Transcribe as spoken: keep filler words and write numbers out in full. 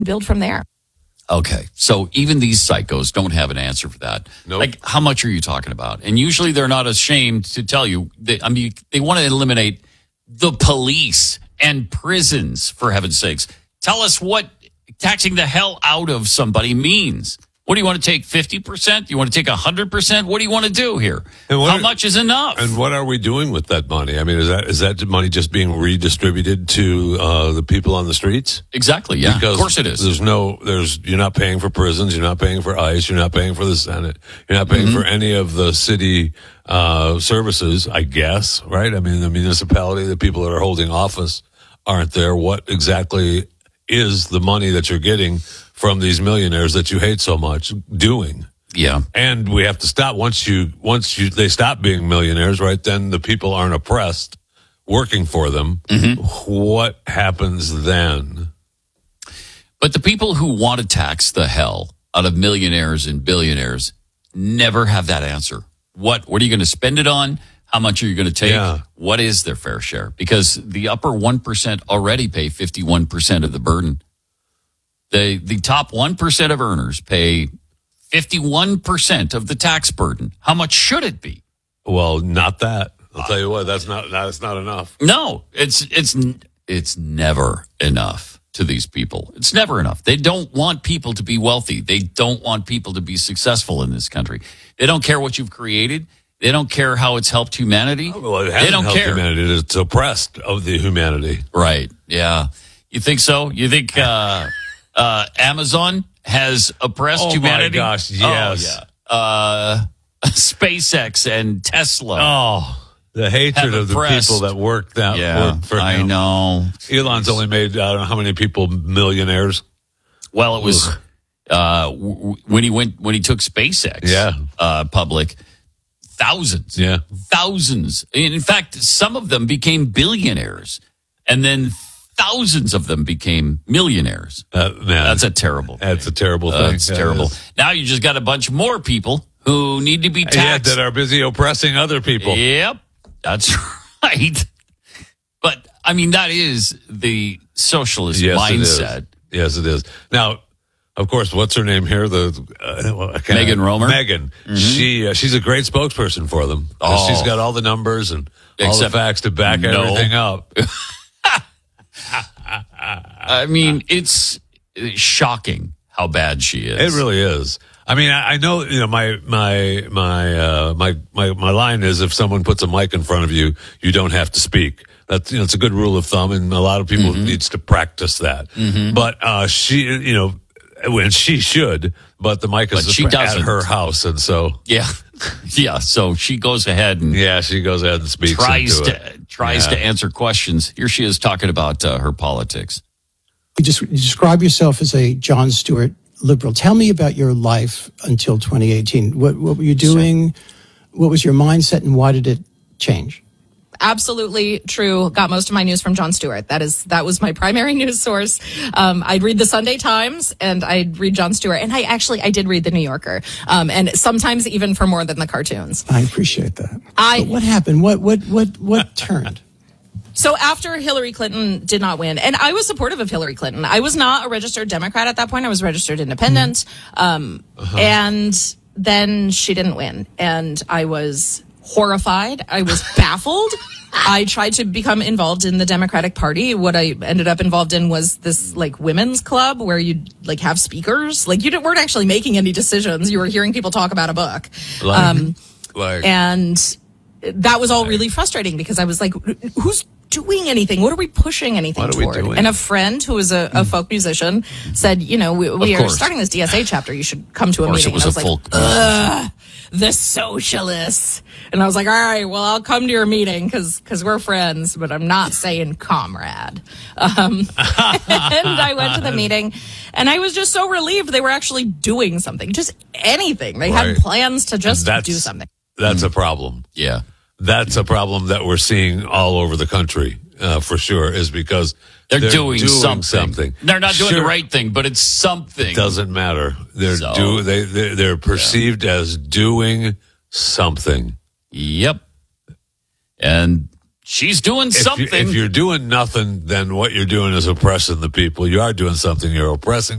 build from there. Okay, so even these psychos don't have an answer for that. Nope. Like, how much are you talking about? And usually they're not ashamed to tell you. They, I mean, they want to eliminate the police and prisons, for heaven's sakes. Tell us what taxing the hell out of somebody means. What do you want to take, fifty percent? You want to take one hundred percent? What do you want to do here? How are, much is enough? And what are we doing with that money? I mean, is that is that money just being redistributed to uh, the people on the streets? Exactly, yeah. Because of course it is. There's no, there's, you're not paying for prisons, you're not paying for ICE, you're not paying for the Senate, you're not paying mm-hmm. for any of the city uh, services, I guess, right? I mean, the municipality, the people that are holding office aren't there. What exactly is the money that you're getting from these millionaires that you hate so much doing? Yeah. And we have to stop once you once you they stop being millionaires, right? Then the people aren't oppressed working for them. Mm-hmm. What happens then? But the people who want to tax the hell out of millionaires and billionaires never have that answer. What what are you going to spend it on? How much are you going to take? Yeah. What is their fair share? Because the upper one percent already pay fifty-one percent of the burden. The the top one percent of earners pay fifty-one percent of the tax burden. How much should it be? Well, not that. I'll tell you what, that's not that's not enough. No, it's it's it's never enough to these people. It's never enough. They don't want people to be wealthy. They don't want people to be successful in this country. They don't care what you've created. They don't care how it's helped humanity. Oh, well, it hasn't they don't helped care. Humanity. It's oppressed of the humanity. Right. Yeah. You think so? You think uh, uh, Amazon has oppressed oh humanity? Oh, my gosh, yes. Oh, yeah. Uh, SpaceX and Tesla. Oh, the hatred of the people that work that yeah, work for him. I know. Elon's only made, I don't know how many people millionaires. Well, it was uh, w- when he went, when he took SpaceX yeah. uh, public, thousands. Yeah. Thousands. In fact, some of them became billionaires. And then thousands of them became millionaires. Uh, man, that's a terrible thing. That's a terrible thing. Uh, that's that terrible. Is. Now you just got a bunch more people who need to be taxed. Yeah, that are busy oppressing other people. Yep, that's right. But, I mean, that is the socialist yes, mindset. It yes, it is. Now, of course, what's her name here? The uh, well, Megan Romer. Megan. Mm-hmm. She uh, she's a great spokesperson for them. Oh. She's got all the numbers and Except all the facts to back no. everything up. I mean, it's shocking how bad she is. It really is. I mean, I, I know, you know, my my my uh, my my my line is if someone puts a mic in front of you, you don't have to speak. That's, you know, it's a good rule of thumb, and a lot of people mm-hmm. needs to practice that. Mm-hmm. But uh, she, you know, when she should, but the mic is she at doesn't. her house, and so yeah, yeah. So she goes ahead and yeah, she goes ahead and speaks. Tries into to it. tries yeah. to answer questions. Here she is talking about uh, her politics. You just you describe yourself as a Jon Stewart liberal. Tell me about your life until twenty eighteen. What what were you doing? What was your mindset, and why did it change? Absolutely true. Got most of my news from Jon Stewart. That is, that was my primary news source. Um, I'd read the Sunday Times and I'd read Jon Stewart. And I actually, I did read the New Yorker. Um, and sometimes even for more than the cartoons. I appreciate that. I, but what happened? What, what, what, what turned? So after Hillary Clinton did not win, and I was supportive of Hillary Clinton. I was not a registered Democrat at that point. I was registered independent. Mm-hmm. Um, uh-huh. And then she didn't win. And I was horrified. I was baffled. I tried to become involved in the Democratic Party. What I ended up involved in was this like women's club where you like have speakers. Like you didn't, weren't actually making any decisions. You were hearing people talk about a book. Like, um, like, and that was all really frustrating because I was like, who's doing anything? What are we pushing anything what are we toward? doing? And a friend who was a, a folk musician said, you know, we, we are course. starting this D S A chapter. You should come to a of course meeting. It was and I a was folk like, ugh, the socialists. And I was like, all right, well, I'll come to your meeting because because we're friends, but I'm not saying comrade. Um, and I went to the meeting and I was just so relieved they were actually doing something, just anything. They right. had plans to just that's, do something. That's mm. a problem. Yeah. That's a problem that we're seeing all over the country, uh, for sure, is because they're, they're doing, doing something. something. They're not doing sure. the right thing, but it's something. Doesn't matter. They're so, do they they're, they're perceived yeah. as doing something. Yep. And she's doing if something. You, if you're doing nothing, then what you're doing is oppressing the people. You are doing something. You're oppressing